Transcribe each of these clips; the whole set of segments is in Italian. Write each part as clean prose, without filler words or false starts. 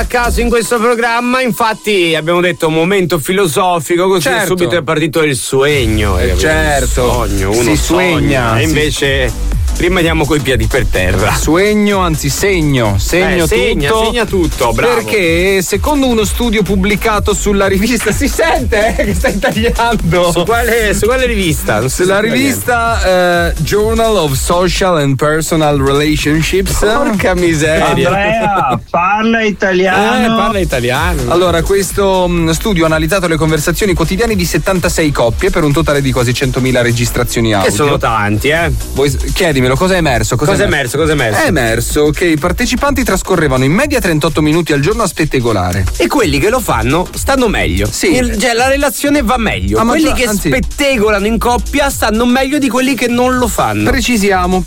caso in questo programma, infatti abbiamo detto un momento filosofico, così subito è partito il sueño. Certo, il sogno, uno si suegna. E invece rimaniamo coi piedi per terra. Suegno, anzi segno segna tutto, bravo. Perché secondo uno studio pubblicato sulla rivista, si sente che stai tagliando? Su quale rivista? Sulla rivista Journal of Social and Personal Relationships. Porca miseria. Andrea, parla italiano. Parla italiano. Allora, questo studio ha analizzato le conversazioni quotidiane di 76 coppie per un totale di quasi 100.000 registrazioni audio. Che sono tanti, Chiedimelo, cosa è emerso? Cosa è emerso? È emerso che i partecipanti trascorrevano in media 38 minuti al giorno a spettegolare. E quelli che lo fanno stanno meglio. Sì. Cioè la relazione va meglio. Quelli che spettegolano in coppia stanno meglio di quelli che non lo fanno. Precisiamo.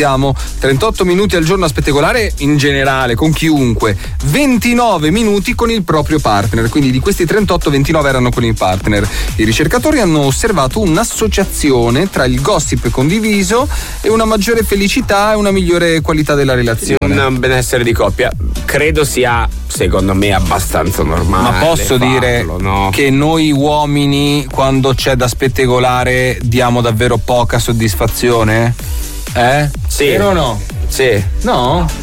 38 minuti al giorno a spettegolare in generale, con chiunque. 29 minuti con il proprio partner. Quindi di questi 38, 29 erano con il partner. I ricercatori hanno osservato un'associazione tra il gossip condiviso e una maggiore felicità e una migliore qualità della relazione. Un benessere di coppia credo sia, secondo me, abbastanza normale. Ma posso dire che noi uomini, quando c'è da spettegolare, diamo davvero poca soddisfazione? Sì. Vero o no? Sì. No?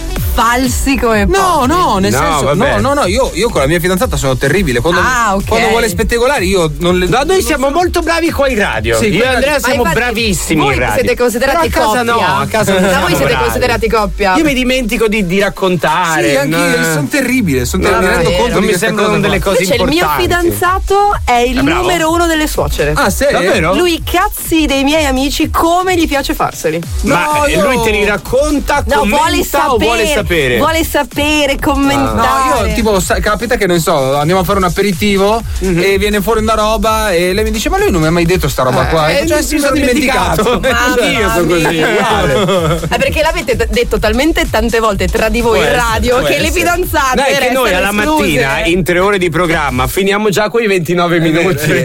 Falsi come No, nel senso, no, io con la mia fidanzata sono terribile. Quando vuole spettegolare, io non le. No, noi siamo molto bravi qua in radio. Sì, io e Andrea siamo bravissimi in radio. Voi siete considerati coppia? A casa no. Voi siete considerati coppia? Io mi dimentico di raccontare. Sì, anche io sono terribile. Mi rendo conto non mi sembrano delle cose importanti. Il mio fidanzato è il numero uno delle suocere. Ah, sì? Davvero? Lui i cazzi dei miei amici come gli piace farseli. Ma lui te li racconta, commenta o vuole sapere? Vuole sapere, commentare. No, io tipo capita che non so, andiamo a fare un aperitivo e viene fuori una roba e lei mi dice: ma lui non mi ha mai detto sta roba qua. Cioè si sono dimenticato. Io sono così. È perché l'avete detto talmente tante volte tra di voi in radio che le fidanzate. Dai, che noi alla mattina in 3 ore di programma finiamo già quei 29 minuti.